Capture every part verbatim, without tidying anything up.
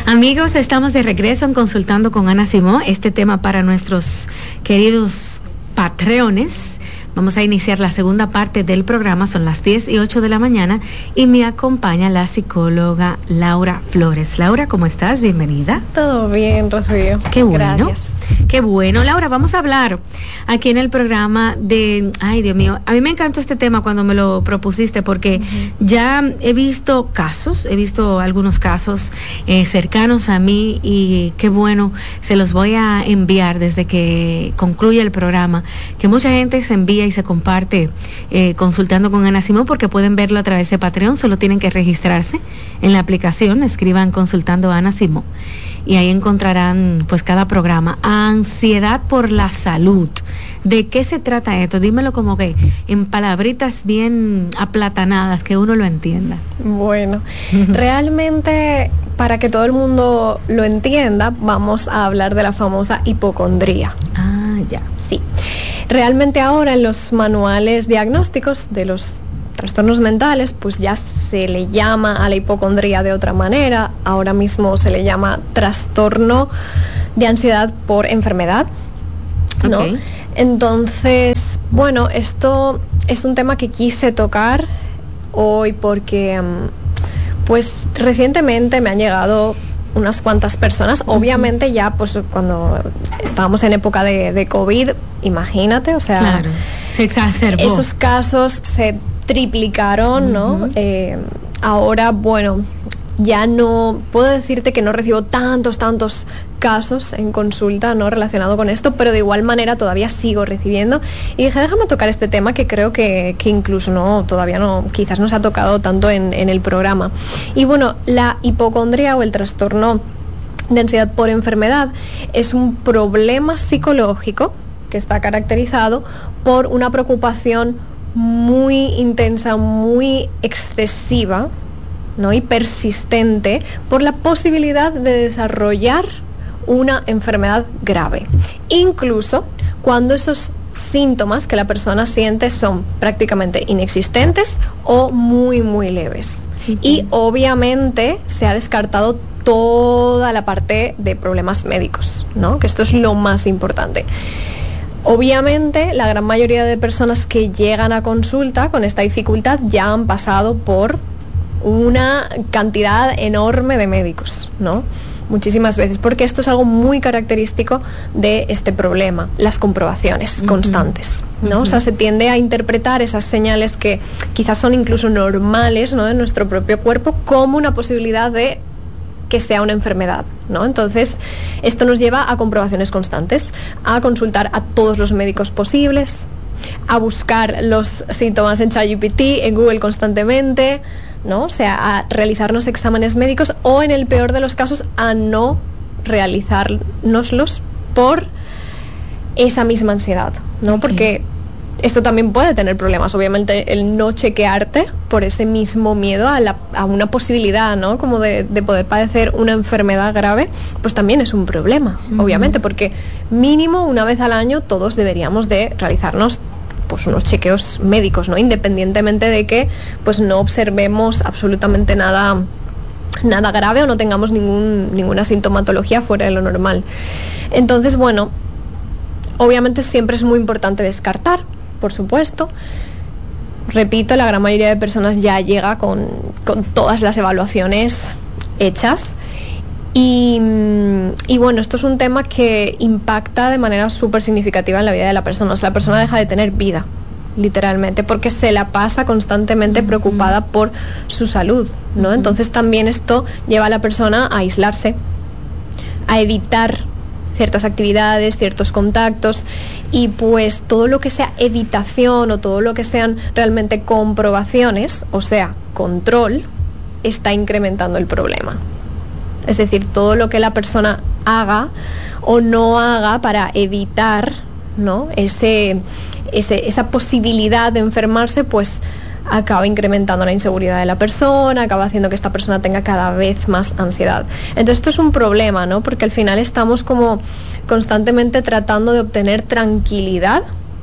Amigos, estamos de regreso en Consultando con Ana Simó. Este tema para nuestros queridos patreones. Vamos a iniciar la segunda parte del programa, son las diez y ocho de la mañana y me acompaña la psicóloga Laura Flores. Laura, ¿cómo estás? Bienvenida. Todo bien, Rocío. Qué bueno. Gracias. Qué bueno. Laura, vamos a hablar aquí en el programa de... Ay, Dios mío, a mí me encantó este tema cuando me lo propusiste porque uh-huh. ya he visto casos, he visto algunos casos eh, cercanos a mí y qué bueno, se los voy a enviar desde que concluya el programa, que mucha gente se envía y se comparte eh, Consultando con Ana Simó, porque pueden verlo a través de Patreon. Solo tienen que registrarse en la aplicación, escriban Consultando a Ana Simó y ahí encontrarán pues cada programa. Ansiedad por la salud. ¿De qué se trata esto? Dímelo como que en palabritas bien aplatanadas, que uno lo entienda. Bueno, realmente para que todo el mundo lo entienda, vamos a hablar de la famosa hipocondría. Ah, ya. Sí. Realmente ahora en los manuales diagnósticos de los trastornos mentales, pues ya se le llama a la hipocondría de otra manera. Ahora mismo se le llama trastorno de ansiedad por enfermedad, ¿no? Okay. Entonces, bueno, esto es un tema que quise tocar hoy porque, pues, recientemente me han llegado unas cuantas personas. Uh-huh. Obviamente ya, pues, cuando estábamos en época de, de COVID, imagínate, o sea, claro, se exacerbó. Esos casos se triplicaron, uh-huh. ¿no? Eh, ahora, bueno, ya no puedo decirte que no recibo tantos, tantos casos en consulta, ¿no? Relacionado con esto, pero de igual manera todavía sigo recibiendo. Y dije, déjame tocar este tema que creo que, que incluso no, todavía no, quizás no se ha tocado tanto en, en el programa. Y bueno, la hipocondría o el trastorno de ansiedad por enfermedad es un problema psicológico que está caracterizado por una preocupación muy intensa, muy excesiva, ¿no? Y persistente por la posibilidad de desarrollar una enfermedad grave, incluso cuando esos síntomas que la persona siente son prácticamente inexistentes o muy muy leves. Uh-huh. Y obviamente se ha descartado toda la parte de problemas médicos, ¿no? Que esto es lo más importante. Obviamente, la gran mayoría de personas que llegan a consulta con esta dificultad ya han pasado por una cantidad enorme de médicos, ¿no? Muchísimas veces, porque esto es algo muy característico de este problema, las comprobaciones uh-huh. constantes, ¿no? Uh-huh. O sea, se tiende a interpretar esas señales que quizás son incluso normales, ¿no? En nuestro propio cuerpo como una posibilidad de que sea una enfermedad, ¿no? Entonces, esto nos lleva a comprobaciones constantes, a consultar a todos los médicos posibles, a buscar los síntomas en ChatGPT, en Google constantemente, ¿no? O sea, a realizarnos exámenes médicos o, en el peor de los casos, a no realizárnoslos por esa misma ansiedad, ¿no? Okay. Porque esto también puede tener problemas, obviamente, el no chequearte por ese mismo miedo a, la, a una posibilidad, ¿no? Como de, de poder padecer una enfermedad grave, pues también es un problema, uh-huh. obviamente, porque mínimo una vez al año todos deberíamos de realizarnos pues unos chequeos médicos, ¿no? Independientemente de que pues no observemos absolutamente nada nada grave o no tengamos ningún ninguna sintomatología fuera de lo normal. Entonces, bueno, obviamente siempre es muy importante descartar, por supuesto. Repito, la gran mayoría de personas ya llega con, con todas las evaluaciones hechas. Y, y bueno, esto es un tema que impacta de manera súper significativa en la vida de la persona. O sea, la persona deja de tener vida, literalmente, porque se la pasa constantemente preocupada por su salud, ¿no? Entonces también esto lleva a la persona a aislarse, a evitar ciertas actividades, ciertos contactos, y pues todo lo que sea evitación o todo lo que sean realmente comprobaciones, o sea, control, está incrementando el problema. Es decir, todo lo que la persona haga o no haga para evitar, ¿no? Ese, ese, esa posibilidad de enfermarse, pues acaba incrementando la inseguridad de la persona, acaba haciendo que esta persona tenga cada vez más ansiedad. Entonces esto es un problema, ¿no? Porque al final estamos como constantemente tratando de obtener tranquilidad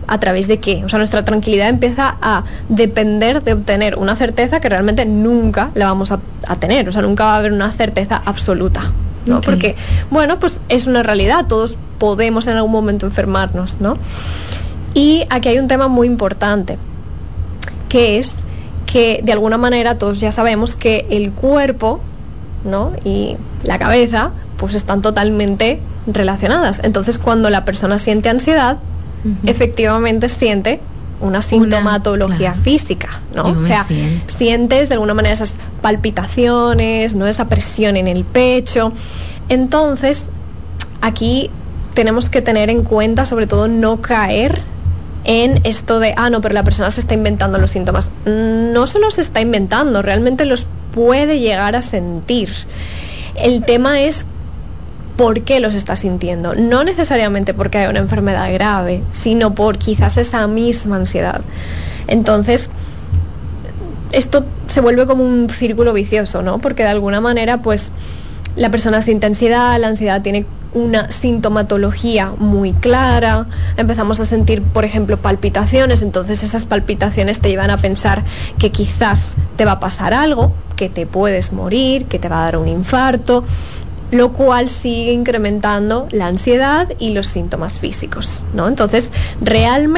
¿A través de qué? O sea, nuestra tranquilidad empieza a depender de obtener una certeza que realmente nunca la vamos a, a tener. O sea, nunca va a haber una certeza absoluta, ¿no? Okay. Porque, bueno, pues es una realidad, todos podemos en algún momento enfermarnos, ¿no? Y aquí hay un tema muy importante, que es que de alguna manera todos ya sabemos que el cuerpo, ¿no?, y la cabeza pues están totalmente relacionadas. Entonces, cuando la persona siente ansiedad, uh-huh. efectivamente siente una sintomatología una, claro. física, ¿no? O sea, siento. sientes de alguna manera esas palpitaciones, ¿no?, esa presión en el pecho. Entonces, aquí tenemos que tener en cuenta, sobre todo, no caer en esto de, ah, no, pero la persona se está inventando los síntomas. No se los está inventando, realmente los puede llegar a sentir. El tema es por qué los está sintiendo. No necesariamente porque hay una enfermedad grave, sino por quizás esa misma ansiedad. Entonces, esto se vuelve como un círculo vicioso, ¿no? Porque de alguna manera, pues, la persona siente ansiedad, la ansiedad tiene una sintomatología muy clara, empezamos a sentir, por ejemplo, palpitaciones, entonces esas palpitaciones te llevan a pensar que quizás te va a pasar algo, que te puedes morir, que te va a dar un infarto, lo cual sigue incrementando la ansiedad y los síntomas físicos, ¿no? Entonces, realmente